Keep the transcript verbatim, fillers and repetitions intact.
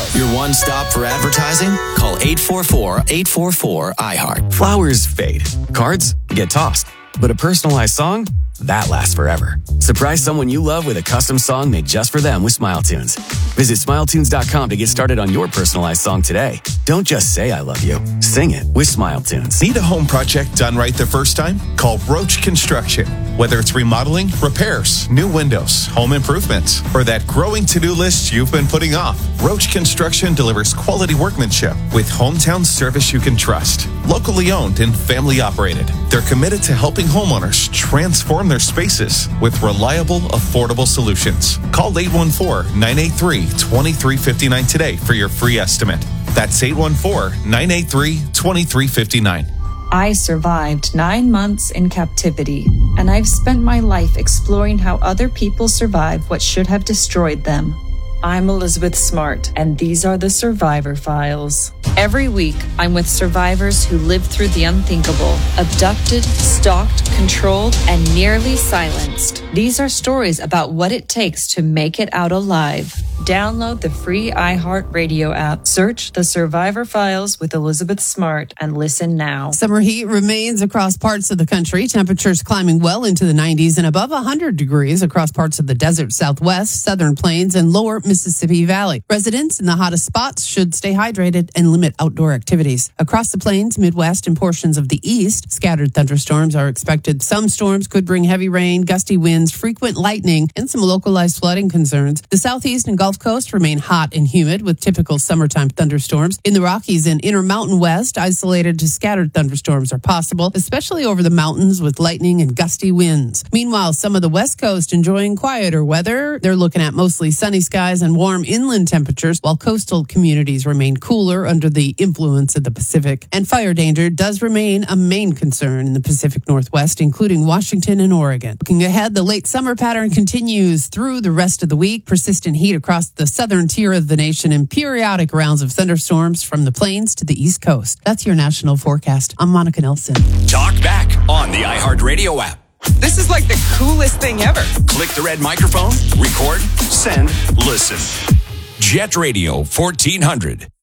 Files. Your one stop for advertising? Call eight four four, eight four four, I heart. Flowers fade. Cards get tossed. But a personalized song? That lasts forever. Surprise someone you love with a custom song made just for them with SmileTunes. Visit smile tunes dot com to get started on your personalized song today. Don't just say I love you. Sing it with SmileTunes. Need a home project done right the first time? Call Roach Construction. Whether it's remodeling, repairs, new windows, home improvements, or that growing to-do list you've been putting off, Roach Construction delivers quality workmanship with hometown service you can trust. Locally owned and family operated, they're committed to helping homeowners transform their spaces with reliable, affordable solutions. Call eight one four, nine eight three, two three five nine today for your free estimate. That's eight one four, nine eight three, two three five nine. I survived nine months in captivity, and I've spent my life exploring how other people survive what should have destroyed them. I'm Elizabeth Smart, and these are the Survivor Files. Every week, I'm with survivors who lived through the unthinkable, abducted, stalked, controlled, and nearly silenced. These are stories about what it takes to make it out alive. Download the free iHeartRadio app, search the Survivor Files with Elizabeth Smart, and listen now. Summer heat remains across parts of the country. Temperatures climbing well into the nineties and above one hundred degrees across parts of the desert Southwest, Southern Plains, and lower Mississippi Valley. Residents in the hottest spots should stay hydrated and limit outdoor activities. Across the plains, Midwest, and portions of the East, scattered thunderstorms are expected. Some storms could bring heavy rain, gusty winds, frequent lightning, and some localized flooding concerns. The Southeast and Gulf Coast remain hot and humid with typical summertime thunderstorms. In the Rockies and Inner Mountain West, isolated to scattered thunderstorms are possible, especially over the mountains with lightning and gusty winds. Meanwhile, some of the West Coast enjoying quieter weather. They're looking at mostly sunny skies and warm inland temperatures, while coastal communities remain cooler under the influence of the Pacific. And fire danger does remain a main concern in the Pacific Northwest, including Washington and Oregon. Looking ahead, the late summer pattern continues through the rest of the week. Persistent heat across the southern tier of the nation and periodic rounds of thunderstorms from the plains to the East Coast. That's your national forecast. I'm Monica Nelson. Talk back on the iHeartRadio app. This is like the coolest thing ever. Click the red microphone, record, send, listen. Jet Radio fourteen hundred.